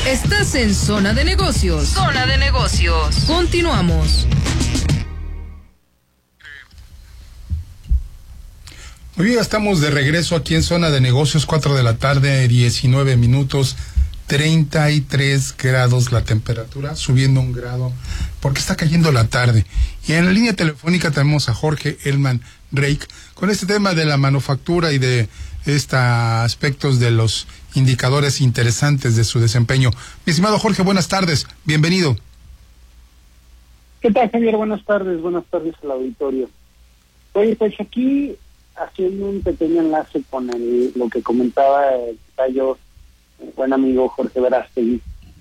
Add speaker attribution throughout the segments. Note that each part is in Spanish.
Speaker 1: Estás en Zona de Negocios. Zona de Negocios. Continuamos.
Speaker 2: Muy bien, estamos de regreso aquí en Zona de Negocios, 4 de la tarde, 19 minutos, 33 grados la temperatura, subiendo 1 grado, porque está cayendo la tarde. Y en la línea telefónica tenemos a Jorge Elman Reik, con este tema de la manufactura y de aspectos de los indicadores interesantes de su desempeño. Mi estimado Jorge, buenas tardes, bienvenido.
Speaker 3: ¿Qué tal, Javier? Buenas tardes al auditorio. Oye, pues aquí haciendo un pequeño enlace con lo que comentaba el tocayo, buen amigo Jorge Verástegui.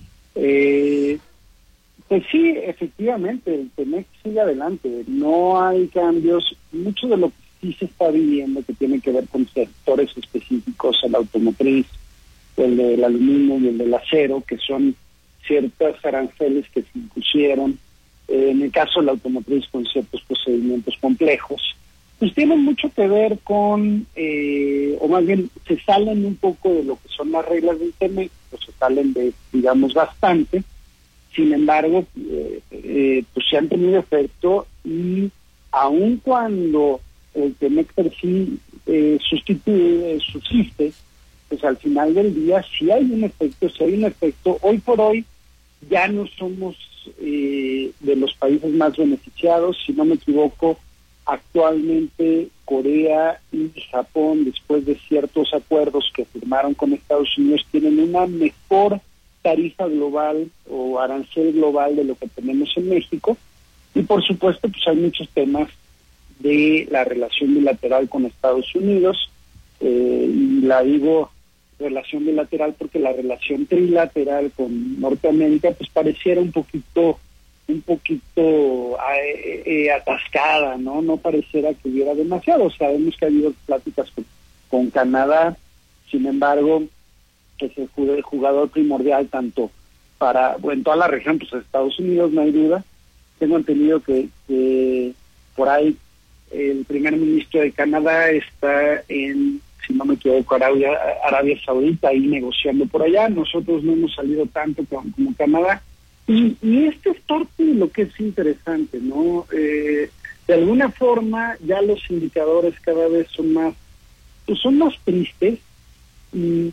Speaker 3: Pues sí, efectivamente, el TEMEC sigue adelante, no hay cambios, mucho de lo que sí se está viviendo que tiene que ver con sectores específicos, el automotriz, el del aluminio y el del acero, que son ciertas aranceles que se impusieron, en el caso de la automotriz con ciertos procedimientos complejos, pues tienen mucho que ver con, o más bien se salen un poco de lo que son las reglas del TEMEC, o se salen de, digamos, bastante. Sin embargo, pues se han tenido efecto, y aun cuando el TEMEC per sí subsiste, pues al final del día sí hay un efecto, Hoy por hoy ya no somos de los países más beneficiados, si no me equivoco. Actualmente Corea y Japón, después de ciertos acuerdos que firmaron con Estados Unidos, tienen una mejor tarifa global o arancel global de lo que tenemos en México. Y por supuesto, pues hay muchos temas de la relación bilateral con Estados Unidos. Y la digo relación bilateral porque la relación trilateral con Norteamérica pues pareciera un poquito atascada, no pareciera que hubiera demasiado. Sabemos que ha habido pláticas con Canadá, sin embargo, que es el jugador primordial tanto para, en toda la región, pues Estados Unidos, no hay duda. Tengo entendido que por ahí el primer ministro de Canadá está en, si no me equivoco, Arabia Saudita, ahí negociando por allá. Nosotros no hemos salido tanto como Canadá. Y esto es parte de lo que es interesante, ¿no? De alguna forma ya los indicadores cada vez son más tristes, y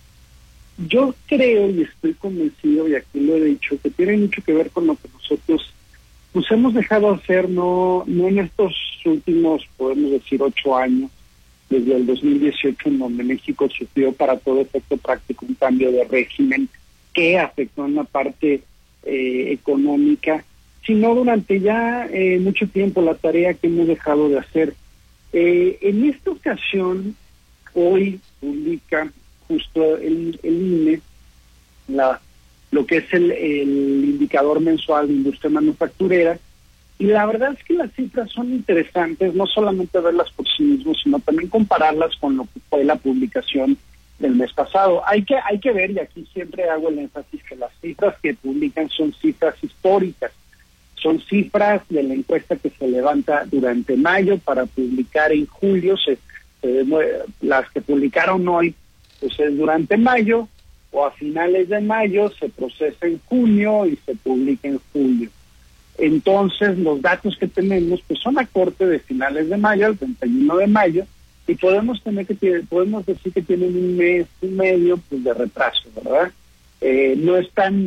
Speaker 3: yo creo y estoy convencido, y aquí lo he dicho, que tiene mucho que ver con lo que nosotros nos hemos dejado hacer, no en estos últimos, podemos decir, 8 años, desde el 2018, en donde México sufrió para todo efecto práctico un cambio de régimen que afectó en la parte económica, sino durante ya mucho tiempo la tarea que hemos dejado de hacer. En esta ocasión, hoy publica justo el INE lo que es el indicador mensual de industria manufacturera, y la verdad es que las cifras son interesantes, no solamente verlas por sí mismos, sino también compararlas con lo que fue la publicación del mes pasado. Hay que ver, y aquí siempre hago el énfasis, que las cifras que publican son cifras históricas, son cifras de la encuesta que se levanta durante mayo para publicar en julio. Las que publicaron hoy pues es durante mayo, o a finales de mayo, se procesa en junio y se publica en julio. Entonces los datos que tenemos pues son a corte de finales de mayo, el 31 de mayo, y podemos decir que tienen un mes y medio pues de retraso, ¿verdad? No están,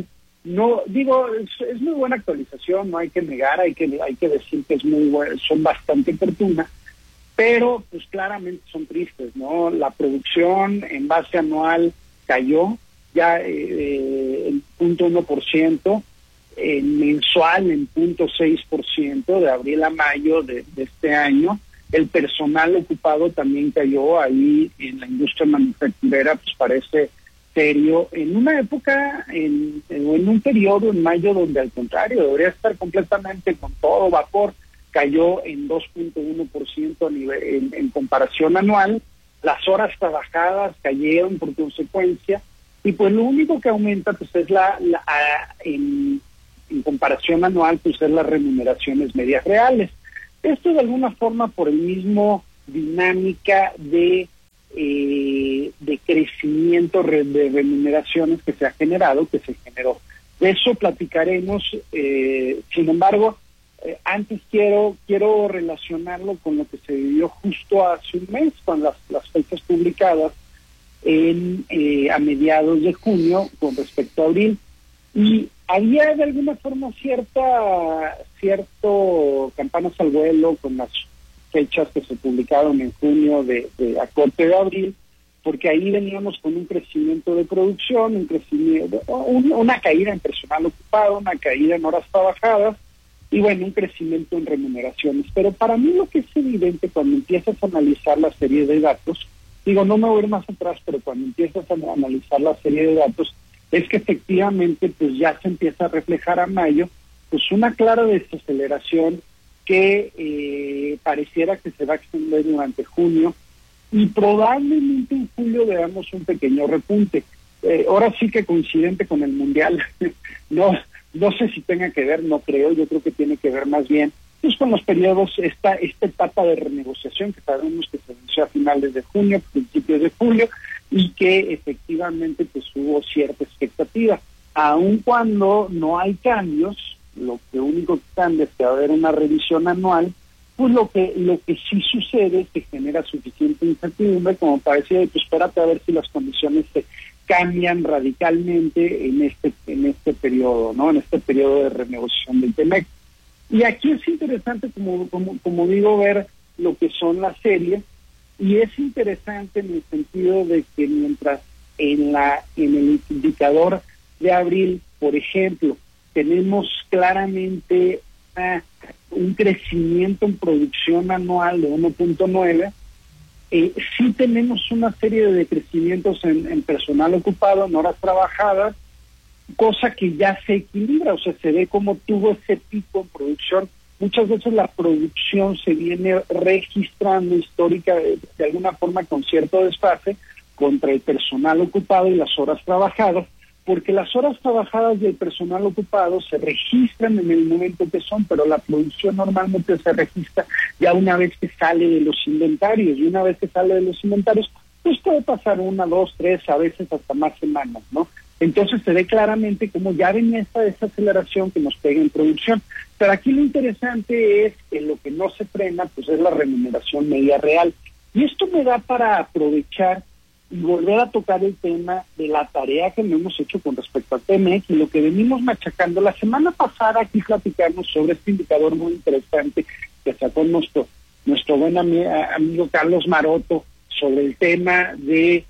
Speaker 3: es muy buena actualización, no hay que negar, hay que decir que es muy buena, son bastante oportunas, pero pues claramente son tristes, ¿no? La producción en base anual cayó ya en 0.1%, mensual en 0.6% de abril a mayo de este año. El personal ocupado también cayó ahí en la industria manufacturera, pues parece serio, en una época, en un periodo en mayo donde al contrario debería estar completamente con todo vapor. Cayó en 2.1% a nivel en comparación anual. Las horas trabajadas cayeron por consecuencia, y pues lo único que aumenta pues es en comparación anual pues es las remuneraciones medias reales. Esto de alguna forma por el mismo dinámica de de crecimiento de remuneraciones que se generó. De eso platicaremos, sin embargo, antes quiero relacionarlo con lo que se vivió justo hace un mes, con las fechas publicadas a mediados de junio con respecto a abril, y había de alguna forma cierto campanas al vuelo con las fechas que se publicaron en junio de a corte de abril, porque ahí veníamos con un crecimiento de producción, una caída en personal ocupado, una caída en horas trabajadas y bueno, un crecimiento en remuneraciones. Pero para mí lo que es evidente cuando empiezas a analizar la serie de datos, no me voy a ir más atrás, pero cuando empiezas a analizar la serie de datos, es que efectivamente pues ya se empieza a reflejar a mayo pues una clara desaceleración que pareciera que se va a extender durante junio y probablemente en julio veamos un pequeño repunte. Ahora sí que coincidente con el Mundial, no sé si tenga que ver, no creo, yo creo que tiene que ver más bien pues con los periodos, esta etapa de renegociación que sabemos que se inició a finales de junio, principios de julio, y que efectivamente pues hubo cierta expectativa. Aun cuando no hay cambios, lo único que cambia es que va a haber una revisión anual, pues lo que sí sucede es que genera suficiente incertidumbre como para decir, pues espérate a ver si las condiciones se cambian radicalmente en este periodo, ¿no? En este periodo de renegociación del TEMEC. Y aquí es interesante, como digo, ver lo que son las series, y es interesante en el sentido de que mientras en el indicador de abril, por ejemplo, tenemos claramente un crecimiento en producción anual de 1.9, sí tenemos una serie de decrecimientos en personal ocupado, en horas trabajadas, cosa que ya se equilibra, o sea, se ve como tuvo ese pico en producción. Muchas veces la producción se viene registrando histórica de alguna forma con cierto desfase contra el personal ocupado y las horas trabajadas, porque las horas trabajadas y el personal ocupado se registran en el momento que son, pero la producción normalmente se registra ya una vez que sale de los inventarios, y una vez que sale de los inventarios, pues puede pasar 1, 2, 3, a veces hasta más semanas, ¿no? Entonces se ve claramente cómo ya venía esta desaceleración que nos pega en producción. Pero aquí lo interesante es que lo que no se frena, pues es la remuneración media real. Y esto me da para aprovechar y volver a tocar el tema de la tarea que no hemos hecho con respecto a TEMEC y lo que venimos machacando. La semana pasada aquí platicamos sobre este indicador muy interesante que sacó nuestro buen amigo Carlos Maroto sobre el tema del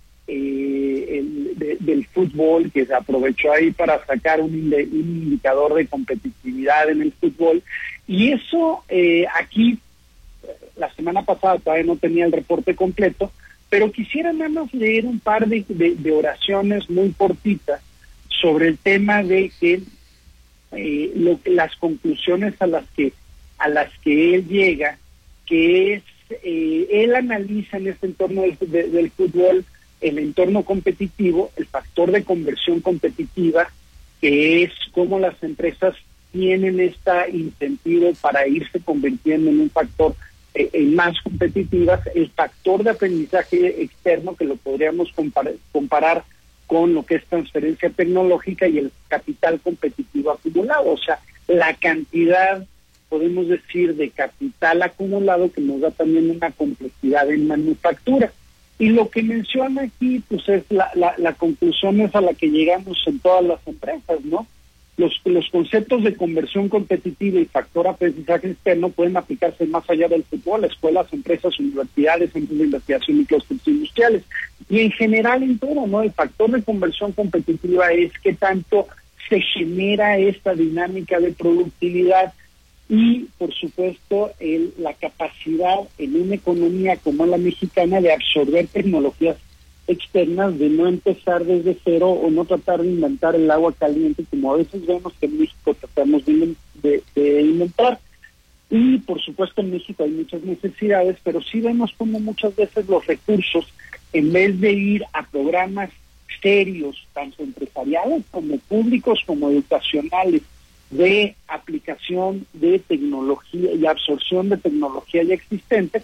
Speaker 3: fútbol, que se aprovechó ahí para sacar un indicador de competitividad en el fútbol. Y eso aquí, la semana pasada todavía no tenía el reporte completo, pero quisiera nada más leer un par de oraciones muy cortitas sobre el tema de que las conclusiones a las que él llega, que es él analiza en este entorno del fútbol el entorno competitivo, el factor de conversión competitiva, que es cómo las empresas tienen este incentivo para irse convirtiendo en un factor más competitivas, el factor de aprendizaje externo, que lo podríamos comparar con lo que es transferencia tecnológica, y el capital competitivo acumulado, o sea, la cantidad, podemos decir, de capital acumulado que nos da también una complejidad en manufactura. Y lo que menciona aquí, pues es la conclusión es a la que llegamos en todas las empresas, ¿no? Los conceptos de conversión competitiva y factor aprendizaje externo pueden aplicarse más allá del fútbol, escuelas, empresas, universidades, centros de investigación y clústeres industriales. Y en general en todo, ¿no? El factor de conversión competitiva es qué tanto se genera esta dinámica de productividad y, por supuesto, la capacidad en una economía como la mexicana de absorber tecnologías externas, de no empezar desde cero o no tratar de inventar el agua caliente, como a veces vemos que en México tratamos de inventar. Y, por supuesto, en México hay muchas necesidades, pero sí vemos como muchas veces los recursos, en vez de ir a programas serios, tanto empresariales como públicos como educacionales, de aplicación de tecnología y absorción de tecnología ya existente,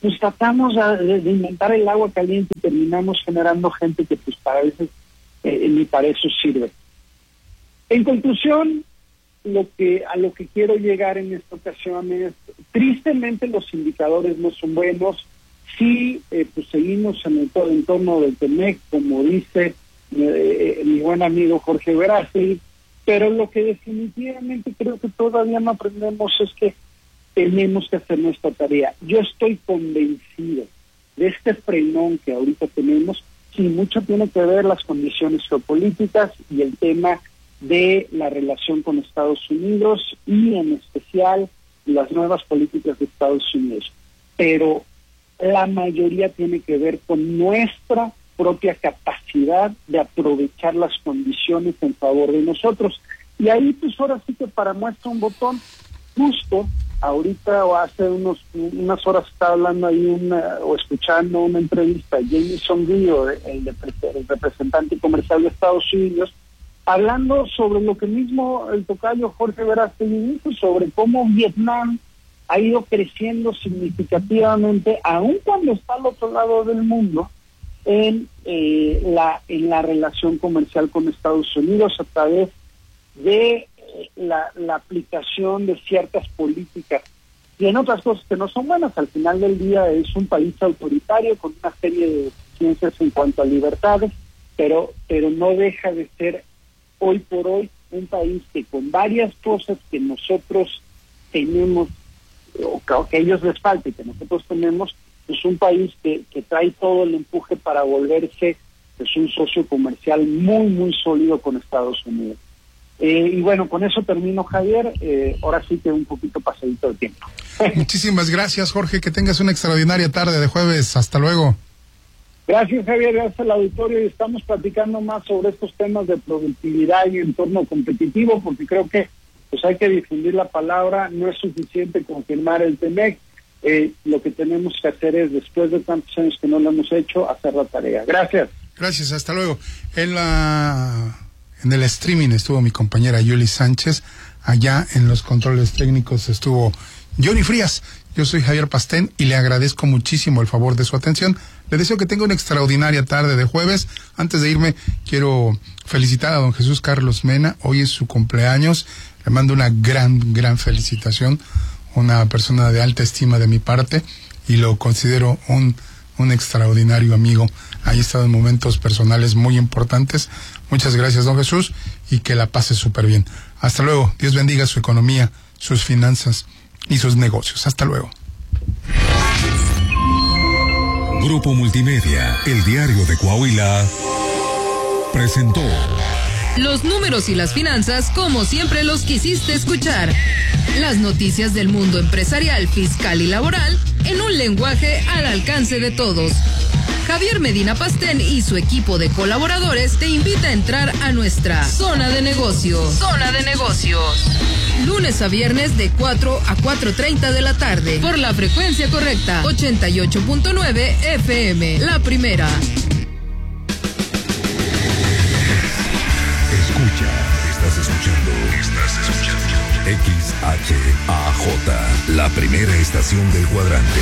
Speaker 3: pues tratamos de inventar el agua caliente y terminamos generando gente que pues para veces ni para eso sirve. En conclusión, a lo que quiero llegar en esta ocasión es, tristemente los indicadores no son buenos. Sí, pues seguimos en el entorno del TEMEC, como dice mi buen amigo Jorge Verástegui, pero lo que definitivamente creo que todavía no aprendemos es que tenemos que hacer nuestra tarea. Yo estoy convencido de este frenón que ahorita tenemos, sí, mucho tiene que ver las condiciones geopolíticas y el tema de la relación con Estados Unidos y en especial las nuevas políticas de Estados Unidos. Pero la mayoría tiene que ver con nuestra propia capacidad de aprovechar las condiciones en favor de nosotros. Y ahí pues ahora sí que para muestra un botón, justo ahorita o hace unas horas estaba hablando ahí o escuchando una entrevista a Jameson Rio, el representante comercial de Estados Unidos, hablando sobre lo que mismo el tocayo Jorge Verástegui dijo, sobre cómo Vietnam ha ido creciendo significativamente, aun cuando está al otro lado del mundo, en la relación comercial con Estados Unidos a través de la aplicación de ciertas políticas y en otras cosas que no son buenas. Al final del día es un país autoritario con una serie de deficiencias en cuanto a libertades, pero no deja de ser hoy por hoy un país que con varias cosas que nosotros tenemos o que a ellos les falta y que nosotros tenemos, es un país que trae todo el empuje para volverse pues un socio comercial muy, muy sólido con Estados Unidos. Y bueno, con eso termino, Javier. Ahora sí que un poquito pasadito de tiempo.
Speaker 2: Muchísimas gracias, Jorge. Que tengas una extraordinaria tarde de jueves. Hasta luego.
Speaker 3: Gracias, Javier. Gracias al auditorio. Y estamos platicando más sobre estos temas de productividad y entorno competitivo, porque creo que pues hay que difundir la palabra. No es suficiente confirmar el TEMEC. Lo que tenemos que hacer es, después de tantos años que no lo hemos hecho, hacer la tarea. Gracias.
Speaker 2: Gracias, hasta luego. En el streaming estuvo mi compañera Yuli Sánchez. Allá en los controles técnicos estuvo Johnny Frías. Yo soy Javier Pastén y le agradezco muchísimo el favor de su atención. Le deseo que tenga una extraordinaria tarde de jueves. Antes de irme, quiero felicitar a don Jesús Carlos Mena. Hoy es su cumpleaños. Le mando una gran felicitación. Una persona de alta estima de mi parte y lo considero un extraordinario amigo. Ha estado en momentos personales muy importantes. Muchas gracias, don Jesús, y que la pase súper bien. Hasta luego. Dios bendiga su economía, sus finanzas y sus negocios. Hasta luego.
Speaker 4: Grupo Multimedia, el diario de Coahuila, presentó
Speaker 1: los números y las finanzas como siempre los quisiste escuchar. Las noticias del mundo empresarial, fiscal y laboral en un lenguaje al alcance de todos. Javier Medina Pastén y su equipo de colaboradores te invita a entrar a nuestra Zona de Negocios. Zona de Negocios. Lunes a viernes de 4 a 4:30 de la tarde. Por la frecuencia correcta, 88.9 FM. La primera.
Speaker 4: Estás escuchando XHAJ, la primera estación del cuadrante.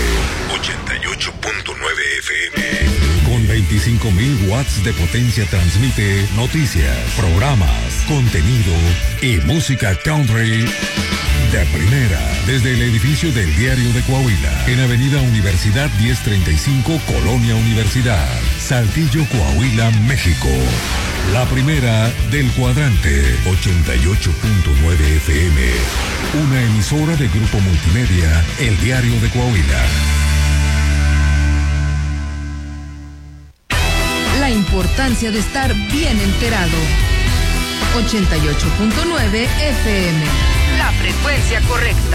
Speaker 4: 88.9 FM. Con 25,000 watts de potencia transmite noticias, programas, contenido y música country de primera. Desde el edificio del Diario de Coahuila, en Avenida Universidad 1035, Colonia Universidad, Saltillo, Coahuila, México. La primera del cuadrante, 88.9 FM. Una emisora de Grupo Multimedia, el Diario de Coahuila.
Speaker 1: La importancia de estar bien enterado. 88.9 FM. La frecuencia correcta.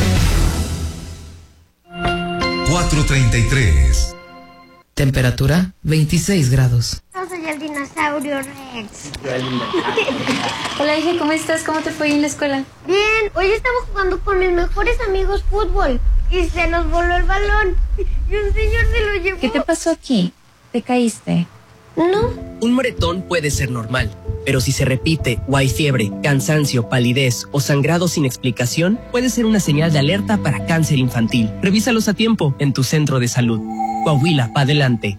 Speaker 4: 4:33.
Speaker 1: Temperatura 26 grados.
Speaker 5: Yo soy el dinosaurio Rex.
Speaker 6: Hola, hija, ¿cómo estás? ¿Cómo te fue en la escuela?
Speaker 5: Bien, hoy estaba jugando con mis mejores amigos fútbol y se nos voló el balón y un señor se lo llevó.
Speaker 6: ¿Qué te pasó aquí? ¿Te caíste?
Speaker 5: No.
Speaker 7: Un moretón puede ser normal, pero si se repite o hay fiebre, cansancio, palidez o sangrado sin explicación, puede ser una señal de alerta para cáncer infantil. Revísalos a tiempo en tu centro de salud. Coahuila, pa' adelante.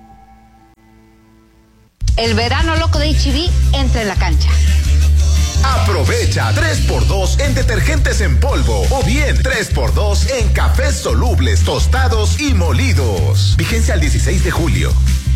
Speaker 8: El verano loco de H-E-B entra en la cancha.
Speaker 9: Aprovecha 3x2 en detergentes en polvo o bien 3x2 en cafés solubles, tostados y molidos. Vigencia al 16 de julio.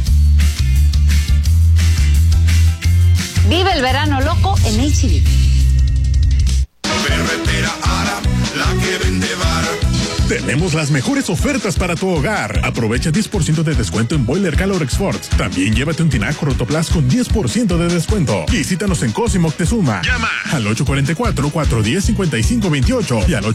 Speaker 8: Vive el verano loco en H-E-B.
Speaker 10: Ferretera Ara, la que vende vara. Tenemos las mejores ofertas para tu hogar. Aprovecha 10% de descuento en Boiler Calor Force. También llévate un tinaco Rotoplas con 10% de descuento. Visítanos en Cosimo Moctezuma. Llama al 844-410-5528 y al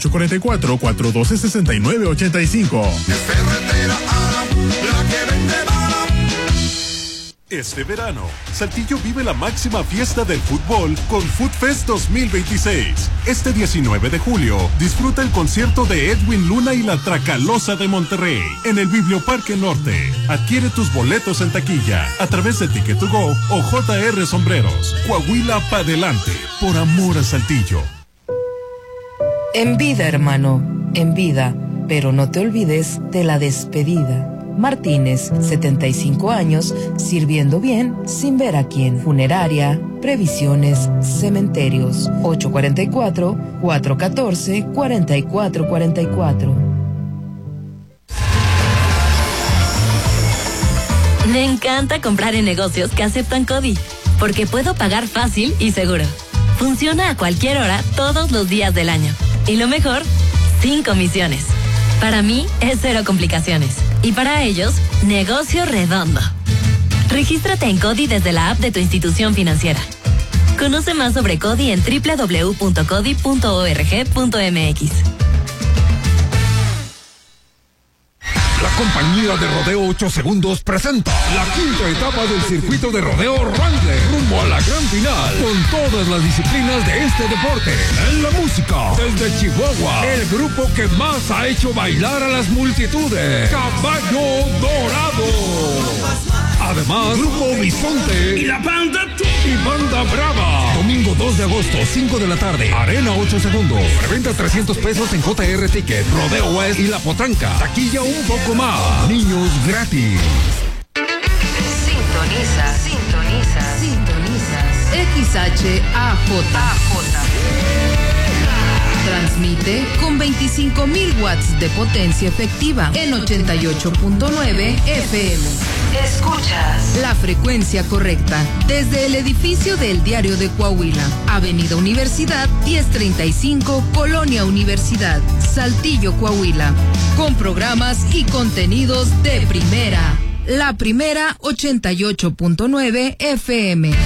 Speaker 10: 844-412-6985. Ferretera Ara, la que vende vara. Este verano, Saltillo vive la máxima fiesta del fútbol con Food Fest 2026. Este 19 de julio, disfruta el concierto de Edwin Luna y la Tracalosa de Monterrey en el Biblioparque Norte. Adquiere tus boletos en taquilla a través de Ticket to Go o JR Sombreros. Coahuila pa' adelante, por amor a Saltillo.
Speaker 11: En vida, hermano, en vida, pero no te olvides de la despedida. Martínez, 75 años, sirviendo bien sin ver a quién. Funeraria, previsiones, cementerios. 844-414-4444.
Speaker 12: Me encanta comprar en negocios que aceptan CODI, porque puedo pagar fácil y seguro. Funciona a cualquier hora, todos los días del año. Y lo mejor, sin comisiones. Para mí es cero complicaciones. Y para ellos, negocio redondo. Regístrate en CODI desde la app de tu institución financiera. Conoce más sobre CODI en www.codi.org.mx.
Speaker 4: La compañía de Rodeo 8 Segundos presenta la quinta etapa del circuito de rodeo Wrangler, rumbo a la gran final, con todas las disciplinas de este deporte. En la música, desde Chihuahua, el grupo que más ha hecho bailar a las multitudes, Caballo Dorado. Además, Grupo Bisonte y la Banda y Banda Brava. Domingo 2 de agosto, 5 de la tarde, Arena 8 Segundos. Preventa $300 en JR Ticket, Rodeo West y La Potranca. Taquilla un poco más. Niños gratis.
Speaker 1: Sintonizas XHAJ. Transmite con 25,000 watts de potencia efectiva en 88.9 FM. Escuchas la frecuencia correcta desde el edificio del Diario de Coahuila, Avenida Universidad 1035, Colonia Universidad, Saltillo, Coahuila, con programas y contenidos de primera. La primera 88.9 FM.